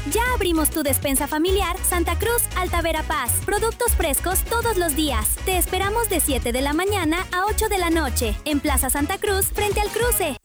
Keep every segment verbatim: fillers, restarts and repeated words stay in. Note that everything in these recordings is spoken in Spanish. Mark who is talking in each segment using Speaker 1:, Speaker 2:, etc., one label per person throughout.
Speaker 1: Ya abrimos tu despensa familiar Santa Cruz Alta Verapaz. Productos frescos todos los días. Te esperamos de siete de la mañana a ocho de la noche en Plaza Santa Cruz frente al cruce.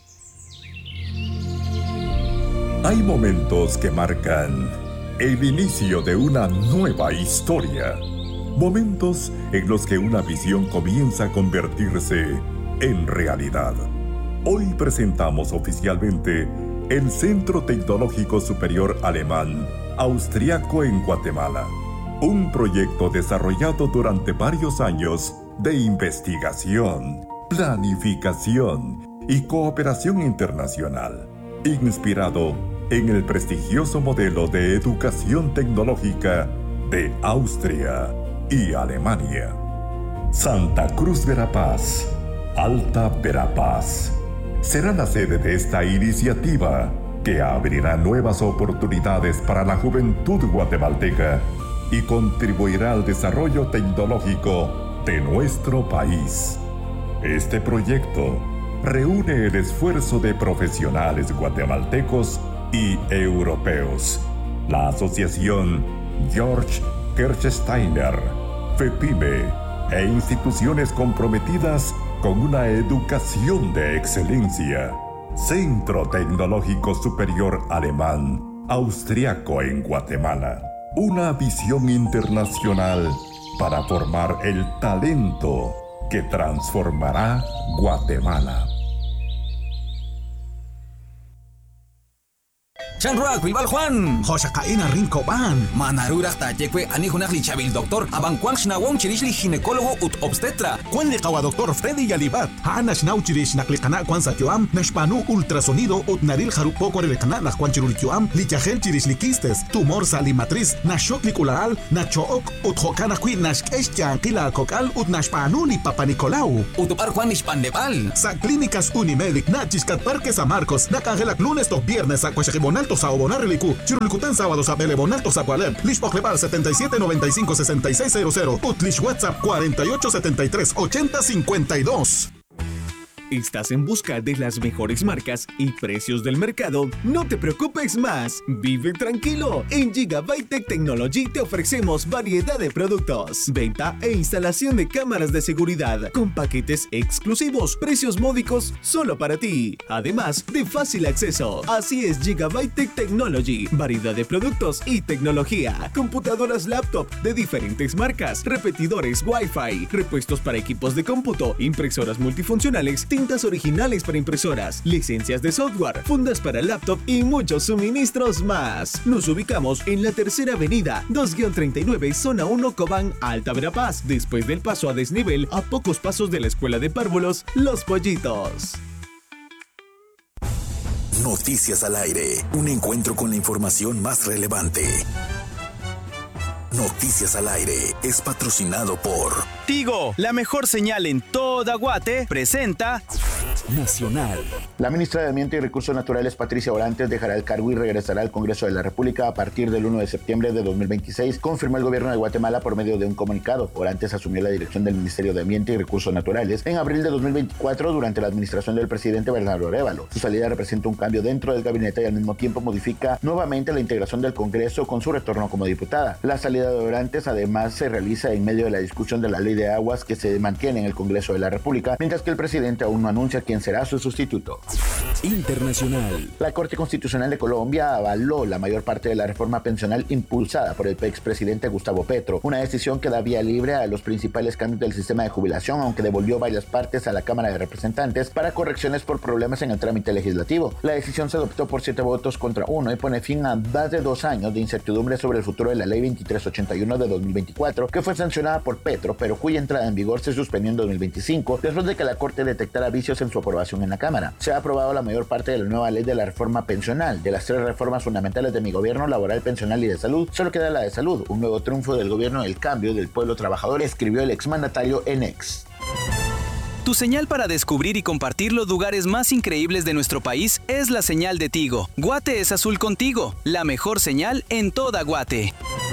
Speaker 2: Hay momentos que marcan el inicio de una nueva historia. Momentos en los que una visión comienza a convertirse en realidad. Hoy presentamos oficialmente el Centro Tecnológico Superior Alemán Austriaco en Guatemala. Un proyecto desarrollado durante varios años de investigación, planificación y cooperación internacional, inspirado en el prestigioso modelo de educación tecnológica de Austria y Alemania. Santa Cruz Verapaz, Alta Verapaz, será la sede de esta iniciativa que abrirá nuevas oportunidades para la juventud guatemalteca y contribuirá al desarrollo tecnológico de nuestro país. Este proyecto reúne el esfuerzo de profesionales guatemaltecos y europeos, la Asociación Georg Kirchsteiner, FEPIME e instituciones comprometidas con una educación de excelencia. Centro Tecnológico Superior Alemán Austriaco en Guatemala. Una visión internacional para formar el talento que transformará Guatemala.
Speaker 3: Chanruak, Bilbal Juan.
Speaker 4: Joshakaina Rincoban.
Speaker 3: Manarura Tayekwe, Anijunak Lichabil Doctor, Abankwang Shnawong Chirishli Ginecólogo ut Obstetra.
Speaker 4: Juan Lekawa Doctor Freddy Yalibat. Hanash Nauchirish Naklikana Kwan Satyoam, Nashpanu Ultrasonido ut Naril Jarupoko Rekana Nakwan Chirulikuam, Lichagel Chirishlikistes, Tumor Salimatriz, Nashok Licularal, Nachook ut Hokana Qui Nashkeshtian Kila Kokal ut Nashpanu Li Papa Nicolau.
Speaker 3: Utupar Juan Nishpandebal.
Speaker 4: Sa Clínicas Unimedic, Nachiscat Parque San Marcos, Nakangelak lunes to viernes a Cuachajibonal Sao Bonar Relicu, Chirulcutan sábados a Bele Bonalto Zacualep, Lishpocleval setenta y siete noventa y cinco sesenta y seis cero cero, Utlish WhatsApp cuarenta y ocho setenta y tres ochenta cincuenta y dos.
Speaker 5: ¿Estás en busca de las mejores marcas y precios del mercado? No te preocupes más. Vive tranquilo. En Gigabyte Tech Technology te ofrecemos variedad de productos, venta e instalación de cámaras de seguridad con paquetes exclusivos, precios módicos solo para ti. Además de fácil acceso. Así es Gigabyte Tech Technology. Variedad de productos y tecnología. Computadoras laptop de diferentes marcas, repetidores Wi-Fi, repuestos para equipos de cómputo, impresoras multifuncionales, tintas originales para impresoras, licencias de software, fundas para laptop y muchos suministros más. Nos ubicamos en la Tercera Avenida, dos treinta y nueve, Zona uno, Cobán, Alta Verapaz, después del paso a desnivel, a pocos pasos de la Escuela de Párvulos, Los Pollitos.
Speaker 6: Noticias al aire, un encuentro con la información más relevante. Noticias al aire es patrocinado por
Speaker 7: Tigo, la mejor señal en toda Guate, presenta
Speaker 6: Nacional.
Speaker 8: La ministra de Ambiente y Recursos Naturales, Patricia Orantes, dejará el cargo y regresará al Congreso de la República a partir del primero de septiembre de dos mil veintiséis, confirmó el gobierno de Guatemala por medio de un comunicado. Orantes asumió la dirección del Ministerio de Ambiente y Recursos Naturales en abril de dos mil veinticuatro durante la administración del presidente Bernardo Arévalo. Su salida representa un cambio dentro del gabinete y al mismo tiempo modifica nuevamente la integración del Congreso con su retorno como diputada. La salida de Orantes además se realiza en medio de la discusión de la ley de aguas que se mantiene en el Congreso de la República, mientras que el presidente aún no anuncia quién será su sustituto.
Speaker 6: Internacional.
Speaker 8: La Corte Constitucional de Colombia avaló la mayor parte de la reforma pensional impulsada por el expresidente Gustavo Petro, una decisión que da vía libre a los principales cambios del sistema de jubilación, aunque devolvió varias partes a la Cámara de Representantes para correcciones por problemas en el trámite legislativo. La decisión se adoptó por siete votos contra uno y pone fin a más de dos años de incertidumbre sobre el futuro de la Ley veintitrés ochenta y uno de dos mil veinticuatro, que fue sancionada por Petro, pero cuya entrada en vigor se suspendió en dos mil veinticinco, después de que la Corte detectara vicios en su aprobación en la Cámara. Se ha aprobado la mayor parte de la nueva ley de la reforma pensional. De las tres reformas fundamentales de mi gobierno, laboral, pensional y de salud, solo queda la de salud, un nuevo triunfo del gobierno del cambio del pueblo trabajador, escribió el exmandatario en X.
Speaker 7: Tu señal para descubrir y compartir los lugares más increíbles de nuestro país es la señal de Tigo. Guate es azul contigo, la mejor señal en toda Guate.